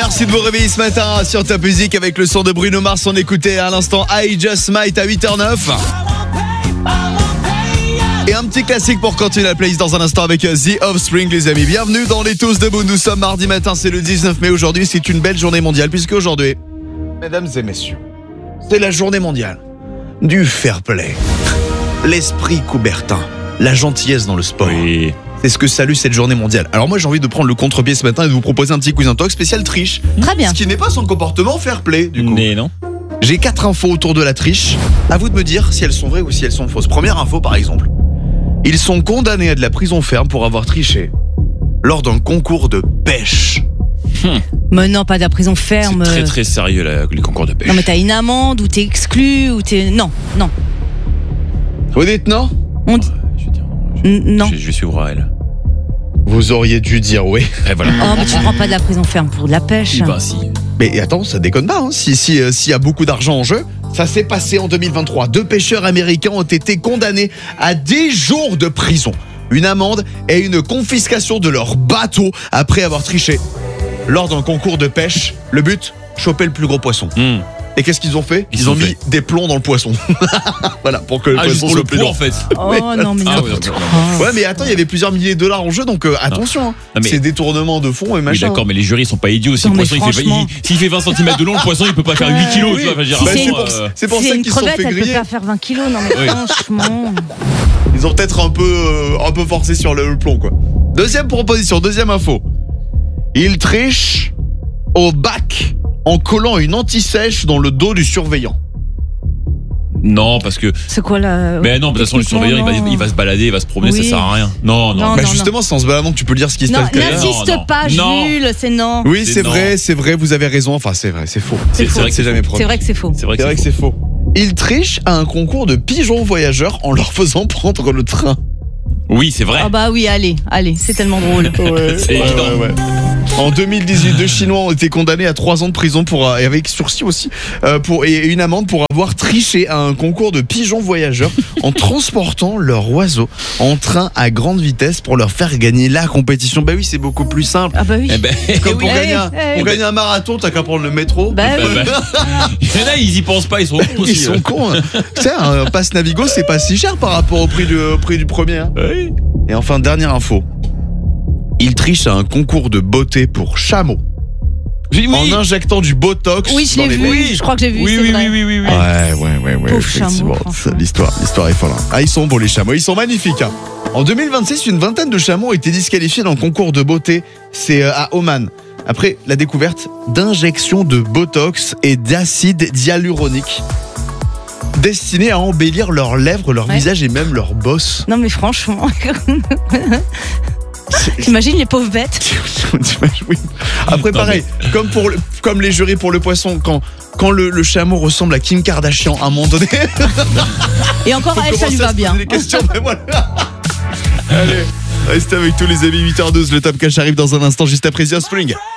Merci de vous réveiller ce matin sur Top Music avec le son de Bruno Mars. On écoutait à l'instant I Just Might à 8h09. Et un petit classique pour continuer la playlist dans un instant avec The Offspring, les amis. Bienvenue dans les Tous Debout. Nous sommes mardi matin, c'est le 19 mai. Aujourd'hui, c'est une belle journée mondiale puisque aujourd'hui, mesdames et messieurs, c'est la journée mondiale du fair play. L'esprit coubertin, la gentillesse dans le sport. Oui. C'est ce que salue cette journée mondiale. Alors moi j'ai envie de prendre le contre-pied ce matin et de vous proposer un petit quiz talk spécial triche. Très bien. Ce qui n'est pas son comportement fair play du coup. Mais non. J'ai 4 infos autour de la triche. À vous de me dire si elles sont vraies ou si elles sont fausses. Première info par exemple. Ils sont condamnés à de la prison ferme pour avoir triché lors d'un concours de pêche. Mais non, pas de la prison ferme. C'est très très sérieux les concours de pêche. Non mais t'as une amende ou t'es exclu ou t'es... Non. Vous dites non ? On dit... Je vais dire Non. Je vais suivre à elle. Vous auriez dû dire oui. Et voilà. Oh mais tu prends pas de la prison ferme pour de la pêche. Bah si. Mais attends, ça déconne pas. Hein. S'il y a beaucoup d'argent en jeu, ça s'est passé en 2023. 2 pêcheurs américains ont été condamnés à 10 jours de prison, une amende et une confiscation de leur bateau après avoir triché lors d'un concours de pêche. Le but, choper le plus gros poisson. Et qu'est-ce qu'ils ont fait ? Ils ont mis des plombs dans le poisson. Voilà, pour que le juste poisson pour soit le plus poids lourd. en fait. Oh non mais Ah, n'importe ouais, quoi. Ouais, mais attends, il y avait plusieurs milliers de dollars en jeu, donc attention. Non, mais- C'est détournement de fonds et Oui machin. d'accord, mais les jurys sont pas idiots. Si Non, le mais poisson franchement. s'il fait 20 cm de long, le poisson il peut pas faire 8 kilos. Oui. Tu vois, je veux dire, Si Bah, c'est vraiment, une- c'est pour C'est ça une qu'ils se sont crevette, fait elle peut griller. pas faire 20 kilos. Non mais Oui. franchement. Ils ont peut-être un peu forcé sur le plomb, quoi. Deuxième proposition, deuxième info. Ils trichent au bac en collant une anti-sèche dans le dos du surveillant. Non, parce que. C'est quoi là? Mais non, de toute façon, le surveillant il va se balader, il va se promener, Oui. ça sert à rien. Non. Non. Bah justement, c'est en se baladant que tu peux dire ce qui se Non, passe derrière. n'insiste Non. pas, Non. Jules, c'est non. Oui, c'est non. vrai, vous avez raison. Enfin, c'est vrai, c'est faux. C'est vrai que c'est jamais promis. C'est vrai que c'est faux. C'est vrai C'est vrai que que c'est faux. Ils trichent à un concours de pigeons voyageurs en leur faisant prendre le train. Oui, c'est vrai. Ah bah oui, allez, c'est tellement drôle. C'est évident. En 2018, 2 Chinois ont été condamnés à 3 ans de prison et avec sursis aussi, et une amende pour avoir triché à un concours de pigeons voyageurs en transportant leur oiseau en train à grande vitesse pour leur faire gagner la compétition. Bah oui, c'est beaucoup plus simple. Ah bah oui. Eh ben, Comme oui. pour Eh, gagner un marathon, t'as qu'à prendre le métro. Bah oui. Il y en a, ils y pensent pas, ils sont cons aussi. Ils sont cons. Hein. Tu sais, un pass Navigo, c'est pas si cher par rapport au prix du premier. Hein. Oui. Et enfin, dernière info. Ils trichent à un concours de beauté pour chameaux en injectant du botox. Oui, je dans l'ai les vu. nez. Je crois que j'ai vu. Oui, c'est oui, vrai. oui. Ouais, Pauvre effectivement. chameau, franchement. L'histoire est folle. Hein. Ah, ils sont beaux les chameaux, ils sont magnifiques. Hein. En 2026, une vingtaine de chameaux ont été disqualifiés dans le concours de beauté. C'est à Oman. Après la découverte d'injections de botox et d'acide hyaluronique destinés à embellir leurs lèvres, leur visage et même leur bosse. Non mais franchement. T'imagines les pauvres bêtes? Oui. Après, Non, pareil, comme les jurys pour le poisson, quand le chameau ressemble à Kim Kardashian à un moment donné. Et encore Faut elle, ça lui commencer à va se bien. poser des questions, mais voilà. Allez, restez avec tous les amis 8h12. Le Top Cash arrive dans un instant, juste après The Offspring.